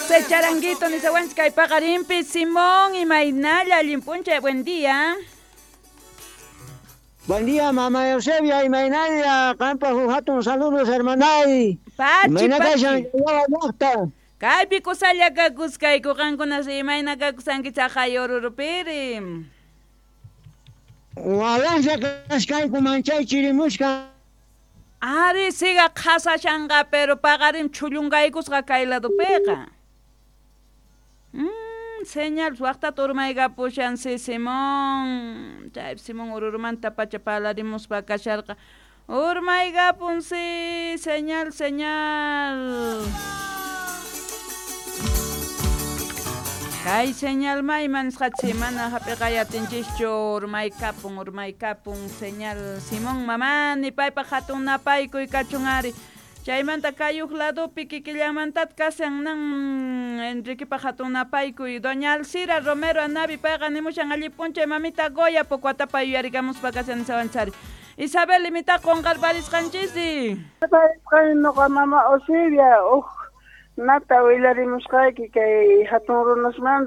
José Charanguito, ni se y Pagarimpi, Simón y Mainaya, Limpunche, buen día. Buen día, mamá Eusebia y Mainaya, Campa Jujato, saludos, hermanay. Pachi, Pachi. Kaipi kusaya kakuskay kukankuna si Mayna kakusanki chahayor urupirim. Walanza kaskay kumanchay chirimushka. Ari siga khasashanga pero pagarim chulungaykusqa kaylado pega. Señal suakta turmayga pushan si Simón. Chay Simón ururumanta pachapalarimos pa kasharqa. Urmayga punsi, señal. Kay señal mayman semana hapiqayatinchikchu urmay kapun señal Simón mamá ni paypa hatun napaykuy kachungari chaymanta kayuq ladopi kikillamantat kasan nan Enriquepa hatun napaykuy doña Alcira Romero Anavi payqa nimushan allipunchay mamita Goya Pocuatapa yuyarigamuspa kasan sawanchari Isabel imita qonqarparisqanchisi Nuqa mama Osiria nata willarimusqayki kay hatun runasman